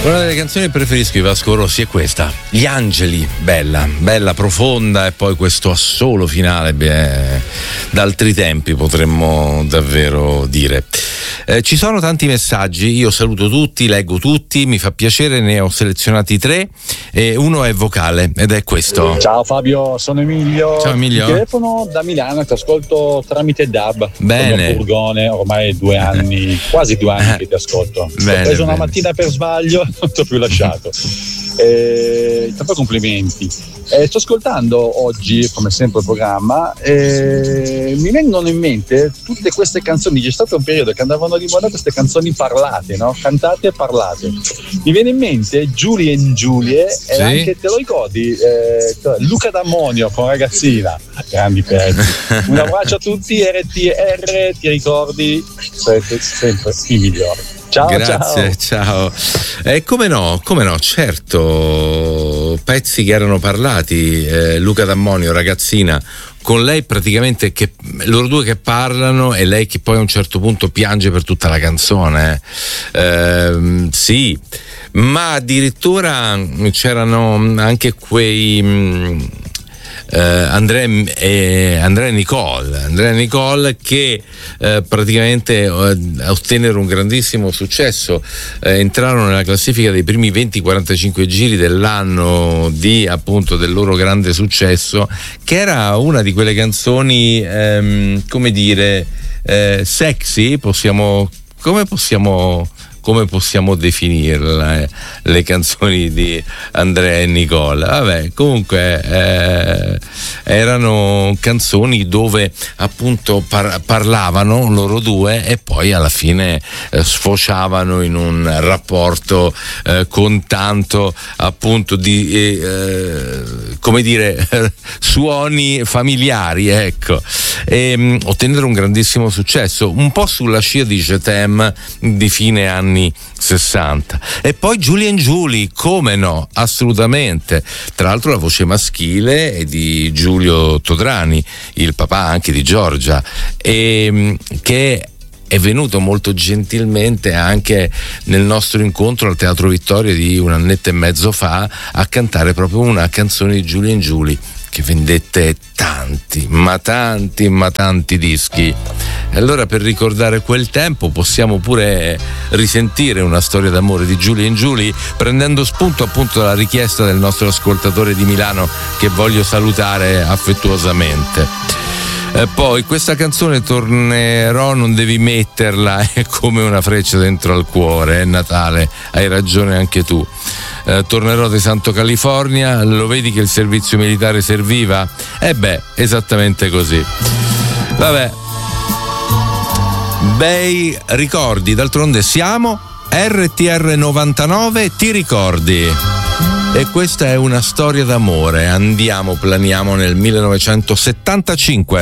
Una delle canzoni che preferisco di Vasco Rossi è questa, Gli Angeli, bella, profonda, e poi questo assolo finale, d'altri tempi potremmo davvero dire. Ci sono tanti messaggi, io saluto tutti, leggo tutti, mi fa piacere, ne ho selezionati 3 e uno è vocale ed è questo. Ciao Fabio, sono Emilio. Ciao Emilio. Ti telefono da Milano, ti ascolto tramite DAB. Bene. Sono Furgone, ormai 2 anni, quasi 2 anni che ti ascolto. Bene, ho preso una mattina per sbaglio, non ti ho più lasciato. Tanto complimenti. Sto ascoltando oggi, come sempre, il programma. Mi vengono in mente tutte queste canzoni. C'è stato un periodo che andavano di moda queste canzoni parlate, no? Cantate e parlate. Mi viene in mente Giulie and Giulie, e anche, te lo ricordi? Luca D'Ammonio con Ragazzina. Grandi pezzi. Un abbraccio a tutti, RTR, ti ricordi? Siete sempre i migliori. Ciao, grazie, ciao. Come no, certo, pezzi che erano parlati, Luca D'Ammonio, Ragazzina, con lei praticamente, che loro due che parlano e lei che poi a un certo punto piange per tutta la canzone. Sì, ma addirittura c'erano anche quei Andrea e Nicole che praticamente ottennero un grandissimo successo, entrarono nella classifica dei primi 20-45 giri dell'anno del loro grande successo, che era una di quelle canzoni come dire sexy, come possiamo definirla, le canzoni di Andrea e Nicole? Vabbè, comunque erano canzoni dove appunto parlavano loro due e poi alla fine sfociavano in un rapporto con tanto appunto di come dire suoni familiari, ecco, e ottennero un grandissimo successo, un po' sulla scia di Je t'aime di fine anni 60. E poi Giulie and Giulie, come no, assolutamente. Tra l'altro la voce maschile è di Giulio Todrani, il papà anche di Giorgia, e che è venuto molto gentilmente anche nel nostro incontro al Teatro Vittoria di 1 annetto e mezzo fa a cantare proprio una canzone di Giulie and Giulie che vendette tanti dischi. E allora, per ricordare quel tempo, possiamo pure risentire una storia d'amore di Giulie and Giulie, prendendo spunto appunto dalla richiesta del nostro ascoltatore di Milano, che voglio salutare affettuosamente. Poi questa canzone tornerò, non devi metterla, è come una freccia dentro al cuore, è Natale, hai ragione anche tu. Tornerò di Santo California, lo vedi che il servizio militare serviva? Esattamente così. Vabbè, bei ricordi, d'altronde siamo RTR 99, ti ricordi? E questa è una storia d'amore. Planiamo nel 1975.